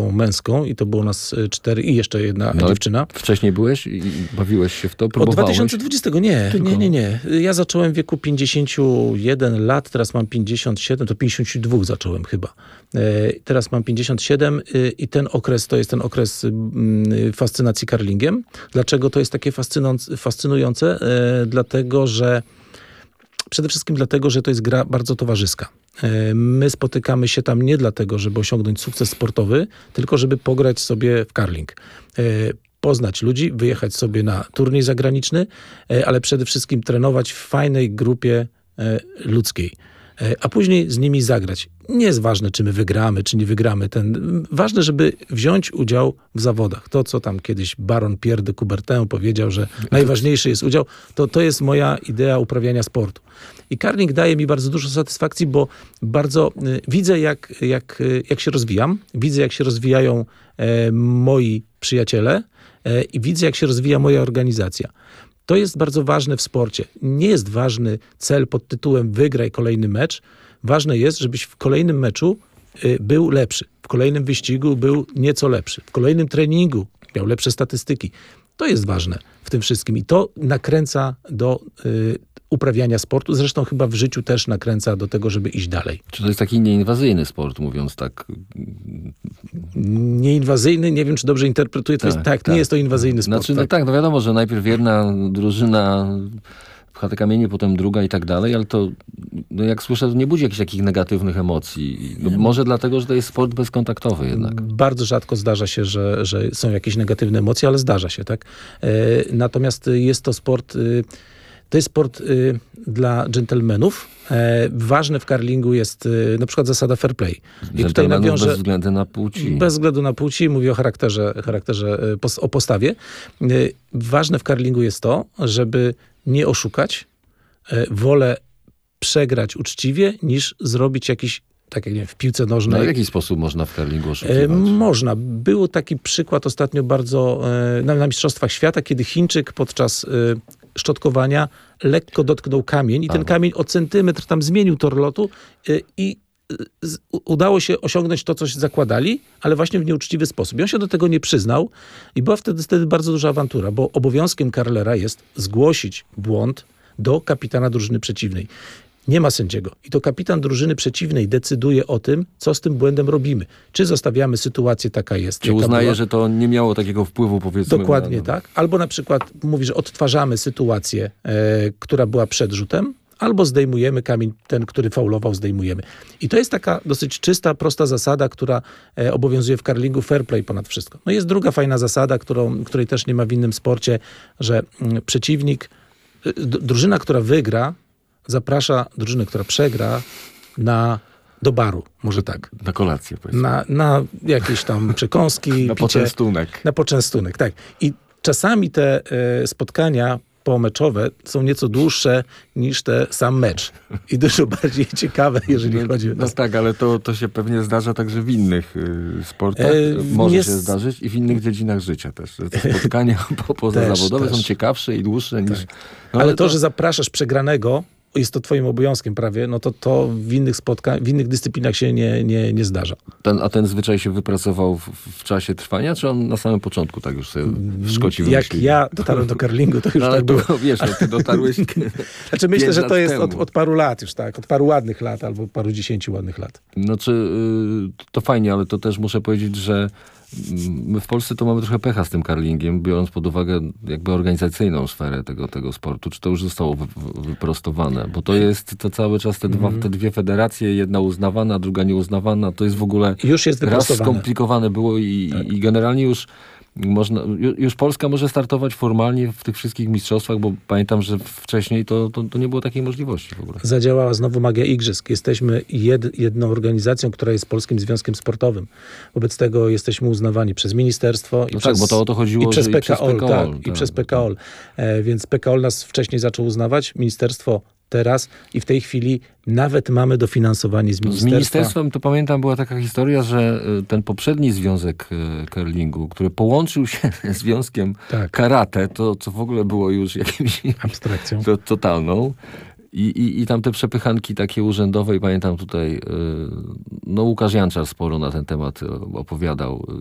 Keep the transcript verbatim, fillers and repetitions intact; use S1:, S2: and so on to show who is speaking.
S1: męską i to było nas cztery i jeszcze jedna no, dziewczyna.
S2: Wcześniej byłeś i bawiłeś się w to?
S1: Próbowałeś? Od dwa tysiące dwudziestego nie,
S2: Tylko.
S1: nie, nie, nie. Ja zacząłem w wieku pięćdziesiąt jeden lat, teraz mam pięćdziesiąt siedem, to pięćdziesiąt dwa zacząłem chyba. Teraz mam pięćdziesiąt siedem i ten okres to jest ten okres fascynacji curlingiem. Dlaczego to jest takie fascynujące? Dlatego, że przede wszystkim dlatego, że to jest gra bardzo towarzyska. My spotykamy się tam nie dlatego, żeby osiągnąć sukces sportowy, tylko żeby pograć sobie w curling. Poznać ludzi, wyjechać sobie na turniej zagraniczny, ale przede wszystkim trenować w fajnej grupie ludzkiej. A później z nimi zagrać. Nie jest ważne, czy my wygramy, czy nie wygramy. Ten, ważne, żeby wziąć udział w zawodach. To, co tam kiedyś baron Pierre de Coubertin powiedział, że najważniejszy jest udział, to to jest moja idea uprawiania sportu. I curling daje mi bardzo dużo satysfakcji, bo bardzo y, widzę, jak, jak, y, jak się rozwijam. Widzę, jak się rozwijają e, moi przyjaciele e, i widzę, jak się rozwija moja organizacja. To jest bardzo ważne w sporcie. Nie jest ważny cel pod tytułem wygraj kolejny mecz. Ważne jest, żebyś w kolejnym meczu y, był lepszy. W kolejnym wyścigu był nieco lepszy. W kolejnym treningu miał lepsze statystyki. To jest ważne w tym wszystkim i to nakręca do y, uprawiania sportu. Zresztą chyba w życiu też nakręca do tego, żeby iść dalej.
S2: Czy to jest taki nieinwazyjny sport, mówiąc tak?
S1: Nieinwazyjny, nie wiem, czy dobrze interpretuję. To tak, jest, tak, tak, nie jest to inwazyjny sport.
S2: Znaczy,
S1: tak.
S2: No tak, no wiadomo, że najpierw jedna drużyna pcha te kamienie, potem druga i tak dalej, ale to, no jak słyszę, to nie budzi jakichś takich negatywnych emocji. No, może dlatego, że to jest sport bezkontaktowy jednak.
S1: Bardzo rzadko zdarza się, że, że są jakieś negatywne emocje, ale zdarza się, tak? E, natomiast jest to sport... Y, To jest sport y, dla dżentelmenów. E, ważne w curlingu jest y, na przykład zasada fair play.
S2: I tutaj nawiążę, bez względu na płci.
S1: Bez względu na płci, mówię o charakterze, charakterze o postawie. Y, ważne w curlingu jest to, żeby nie oszukać. Y, wolę przegrać uczciwie, niż zrobić jakiś, tak jak nie wiem, w piłce nożnej.
S2: No, w jaki sposób można w curlingu oszukiwać?
S1: Można. Był taki przykład ostatnio bardzo na, na Mistrzostwach Świata, kiedy Chińczyk podczas szczotkowania lekko dotknął kamień i ten kamień o centymetr tam zmienił tor lotu i udało się osiągnąć to, co się zakładali, ale właśnie w nieuczciwy sposób. I on się do tego nie przyznał i była wtedy, wtedy bardzo duża awantura, bo obowiązkiem curlera jest zgłosić błąd do kapitana drużyny przeciwnej. Nie ma sędziego. I to kapitan drużyny przeciwnej decyduje o tym, co z tym błędem robimy. Czy zostawiamy sytuację, taka jest.
S2: Czy uznaje, była? Że to nie miało takiego wpływu, powiedzmy.
S1: Dokładnie
S2: na...
S1: tak. Albo na przykład mówi, że odtwarzamy sytuację, e, która była przed rzutem, albo zdejmujemy kamień, ten, który faulował, zdejmujemy. I to jest taka dosyć czysta, prosta zasada, która e, obowiązuje w curlingu, fair play ponad wszystko. No jest druga fajna zasada, którą, której też nie ma w innym sporcie, że m, przeciwnik, d- drużyna, która wygra, zaprasza drużynę, która przegra, na, do baru, może tak.
S2: Na kolację, powiedzmy.
S1: Na, na jakieś tam przekąski.
S2: Na
S1: picie,
S2: poczęstunek.
S1: Na poczęstunek, tak. I czasami te e, spotkania pomeczowe są nieco dłuższe niż te sam mecz. I dużo bardziej ciekawe, jeżeli
S2: no,
S1: chodzi o...
S2: No tak, ale to, to się pewnie zdarza także w innych y, sportach. E, Może jest... się zdarzyć i w innych dziedzinach życia też. Te spotkania po, pozazawodowe są ciekawsze i dłuższe niż...
S1: Tak.
S2: No,
S1: ale to,
S2: to,
S1: że zapraszasz przegranego, jest to twoim obowiązkiem prawie, no to to w innych spotkań, w innych dyscyplinach się nie, nie, nie zdarza.
S2: Ten, a ten zwyczaj się wypracował w, w czasie trwania, czy on na samym początku tak już sobie w Szkoci wymyślili?
S1: Jak ja dotarłem do curlingu, to już
S2: no,
S1: tak było.
S2: To, wiesz, no, ty dotarłeś...
S1: Znaczy myślę, że to jest od, od paru lat już, tak? Od paru ładnych lat, albo paru dziesięciu ładnych lat.
S2: No czy y, to fajnie, ale to też muszę powiedzieć, że my w Polsce to mamy trochę pecha z tym curlingiem, biorąc pod uwagę jakby organizacyjną sferę tego, tego sportu. Czy to już zostało wy, wyprostowane? Bo to jest to cały czas te, dwa, te dwie federacje, jedna uznawana, druga nieuznawana. To jest w ogóle
S1: już jest
S2: raz skomplikowane było i, tak. i generalnie już można, już Polska może startować formalnie w tych wszystkich mistrzostwach, bo pamiętam, że wcześniej to, to, to nie było takiej możliwości w ogóle.
S1: Zadziałała znowu magia igrzysk. Jesteśmy jed, jedną organizacją, która jest Polskim Związkiem Sportowym. Wobec tego jesteśmy uznawani przez ministerstwo i
S2: no
S1: przez,
S2: tak, bo to o to chodziło,
S1: i przez
S2: że
S1: P K O L.
S2: I przez P K O L
S1: tak,
S2: tak.
S1: I przez P K O L. E, więc P K O L nas wcześniej zaczął uznawać, ministerstwo teraz i w tej chwili nawet mamy dofinansowanie z ministerstwa.
S2: Z ministerstwem to pamiętam była taka historia, że ten poprzedni związek curlingu, który połączył się z związkiem tak. karate, to co w ogóle było już jakimś
S1: abstrakcją
S2: to, totalną. I, i, I tam te przepychanki takie urzędowe i pamiętam tutaj, y, no Łukasz Janczar sporo na ten temat opowiadał.